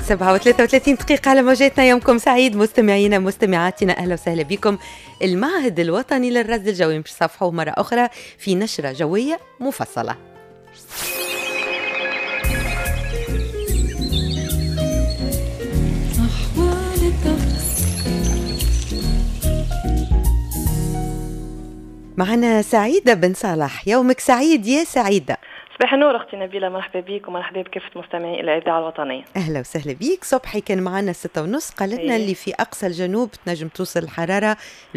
7:33 على موجاتنا. يومكم سعيد مستمعينا مستمعاتنا، أهلا وسهلا بكم. المعهد الوطني للرصد الجوي مش صفحه مرة أخرى في نشرة جوية مفصلة. معنا سعيدة بن صالح. يومك سعيد يا سعيدة. صباح النور أختي نبيلة، مرحبا بيك ومرحبا بكافة مستمعي الإذاعة الوطنية. أهلا وسهلا بيك. صبحي كان معنا 6:30، قال لنا اللي في أقصى الجنوب تنجم توصل الحرارة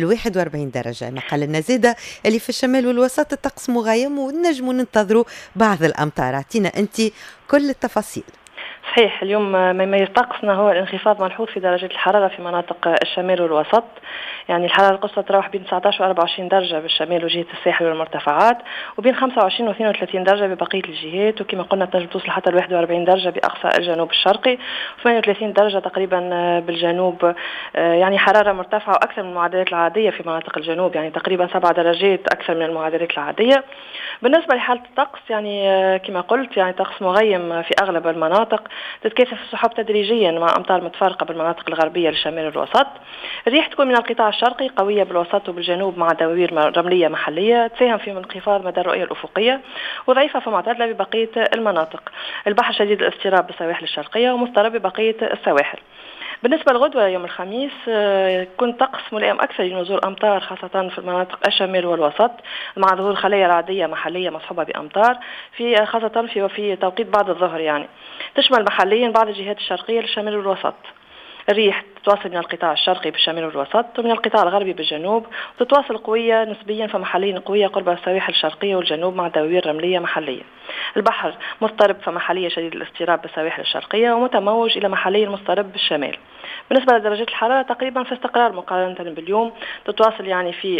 ل41 درجة. ما قال لنا زيادة اللي في الشمال والوسط الطقس مغيم ونجموا ننتظروا بعض الأمطار. اعطينا أنت كل التفاصيل. صحيح، اليوم ما يميز طقسنا هو الانخفاض ملحوظ في درجة الحرارة في مناطق الشمال والوسط. يعني الحرارة القصوى تراوح بين 19 و 24 درجة بالشمال وجهة الساحل والمرتفعات، وبين 25 و 32 درجة ببقية الجهات، وكما قلنا تنجم توصل حتى ل 41 درجة بأقصى الجنوب الشرقي، و 38 درجة تقريبا بالجنوب. يعني حرارة مرتفعة وأكثر من المعدلات العادية في مناطق الجنوب، يعني تقريبا 7 درجات أكثر من المعدلات العادية. بالنسبة لحالة الطقس يعني كما قلت يعني طقس مغيم في أغلب المناطق، تتكاثف السحب تدريجيا مع أمطار متفرقة بالمناطق الغربية للشمال والوسط. الريح تكون من القطاع الشرقي قوية بالوسط وبالجنوب مع دوائر رملية محلية تساهم في انخفاض مدى الرؤية الأفقية، وضعيفة فمعتدلة ببقية المناطق. البحر شديد الاضطراب بالسواحل الشرقية ومضطرب ببقية السواحل. بالنسبة للغدوة يوم الخميس كنت طقس ملائم أكثر لنزول أمطار خاصة في المناطق الشمال والوسط، مع ظهور خلايا رعدية محلية مصحوبة بأمطار في خاصة في توقيت بعد الظهر. يعني تشمل محليا بعض الجهات الشرقية للشمال والوسط. الريح تتواصل من القطاع الشرقي بالشمال والوسط ومن القطاع الغربي بالجنوب، وتتواصل قوية نسبيا فمحليا قوية قرب السواحل الشرقية والجنوب مع دوائر رملية محلية. البحر مضطرب فمحليا شديد الاضطراب بالسواحل الشرقية ومتموج إلى محليا مضطرب بالشمال. بالنسبة لدرجة الحرارة تقريبا في استقرار مقارنة باليوم، تتواصل يعني في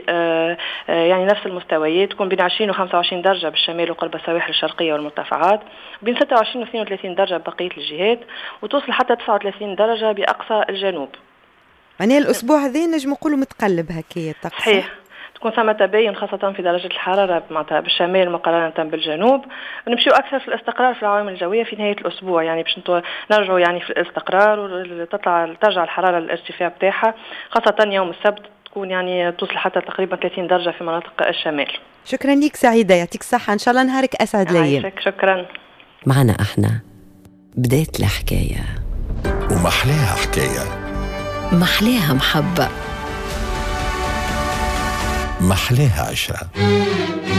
يعني نفس المستويات، تكون بين 20 و 25 درجة بالشمال وقرب السواحل الشرقية والمرتفعات، بين 26 و 32 درجة بقية الجهات، وتوصل حتى 39 درجة بأقصى الجنوب. يعني الأسبوع هذا نجم نقولوا متقلب هكايا الطقس. صحيح، تكون ثم تباين خاصة في درجة الحرارة بالشمال مقارنة بالجنوب. نمشيو أكثر في الاستقرار في العوامل الجوية في نهاية الأسبوع، يعني باش نرجعوا يعني في الاستقرار وترجع الحرارة للارتفاع بتاعها، خاصة يوم السبت تكون يعني توصل حتى تقريبا 30 درجة في مناطق الشمال. شكرا ليك سعيدة، يعطيك الصحة، إن شاء الله نهارك أسعد ليالي. شكرا. معنا احنا بداية الحكاية ومحلاها حكاية، محلاها محبة، محلاها عشرة.